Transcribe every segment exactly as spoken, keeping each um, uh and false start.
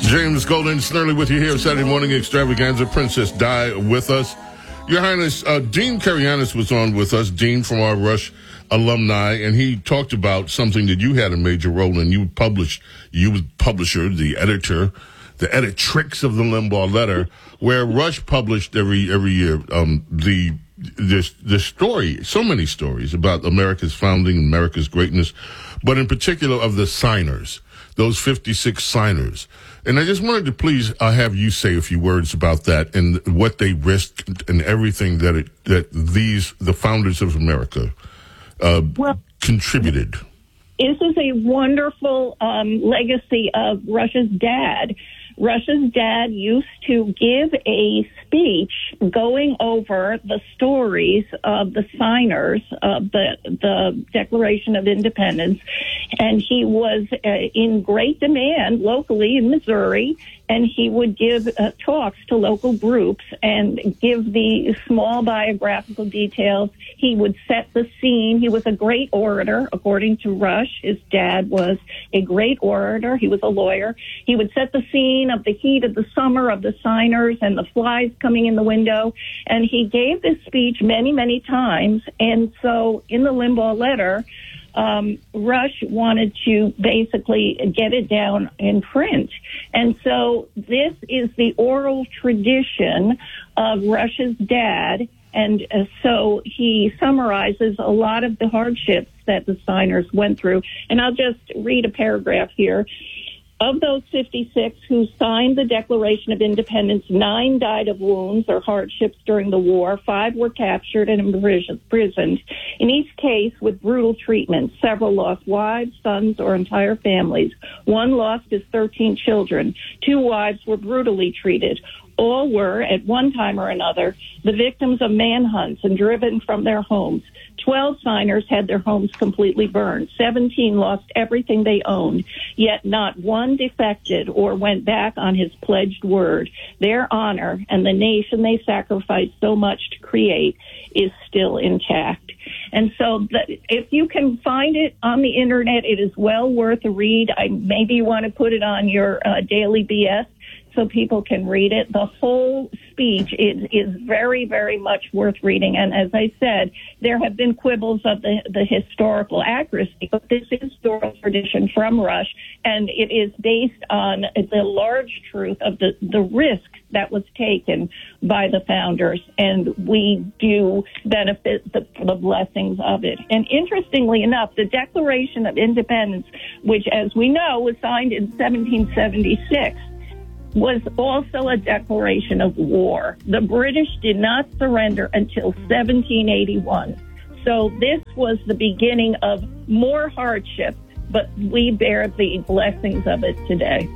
James Golden Snurley with you here, Saturday Morning Extravaganza. Princess Di with us. Your Highness, uh, Dean Karayanis was on with us, Dean from our Rush alumni, and he talked about something that you had a major role in. You published, you was publisher, the editor, the editrix of the Limbaugh Letter, where Rush published every every year um, the this the story, so many stories about America's founding, America's greatness, but in particular of the signers, those fifty-six signers. And I just wanted to please uh, have you say a few words about that and what they risked and everything that it, that these, the founders of America, uh, well, contributed. This is a wonderful um, legacy of Rush's dad. Rush's dad used to give a speech going over the stories of the signers of the, the Declaration of Independence, and he was uh, in great demand locally in Missouri, and he would give uh, talks to local groups and give the small biographical details. He would set the scene. He was a great orator, according to Rush. His dad was a great orator. He was a lawyer. He would set the scene of the heat of the summer, of the signers and the flies coming in the window. And he gave this speech many, many times. And so in the Limbaugh Letter, Um, Rush wanted to basically get it down in print. And so this is the oral tradition of Rush's dad. And uh, so he summarizes a lot of the hardships that the signers went through. And I'll just read a paragraph here. Of those fifty-six who signed the Declaration of Independence, nine died of wounds or hardships during the war. Five were captured and imprisoned, in each case with brutal treatment. Several lost wives, sons, or entire families. One lost his thirteen children. Two wives were brutally treated. All were, at one time or another, the victims of manhunts and driven from their homes. Twelve signers had their homes completely burned. Seventeen lost everything they owned, yet not one defected or went back on his pledged word. Their honor and the nation they sacrificed so much to create is still intact. And so the, if you can find it on the Internet, it is well worth a read. I, maybe you want to put it on your uh, daily B S so people can read it. The whole speech is, is very, very much worth reading. And as I said, there have been quibbles of the, the historical accuracy, but this is oral tradition from Rush, and it is based on the large truth of the, the risk that was taken by the founders, and we do benefit the, the blessings of it. And interestingly enough, the Declaration of Independence, which, as we know, was signed in seventeen seventy-six, was also a declaration of war. The British did not surrender until seventeen eighty-one. So this was the beginning of more hardship, but we bear the blessings of it today.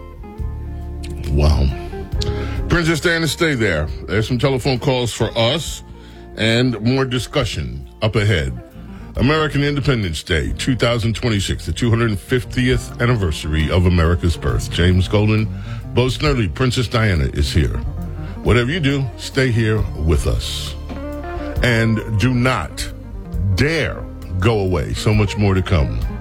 Wow. Princess Diana, stay there. There's some telephone calls for us and more discussion up ahead. American Independence Day, two thousand twenty-six, the two hundred fiftieth anniversary of America's birth. James Golden, Bo Snurley, Princess Diana is here. Whatever you do, stay here with us. And do not dare go away. So much more to come.